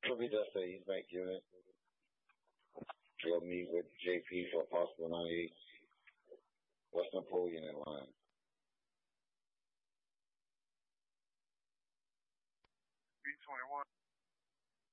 Kobe does say he's back unit. We'll meet with JP for a possible 98. West Napoleon in line. B21.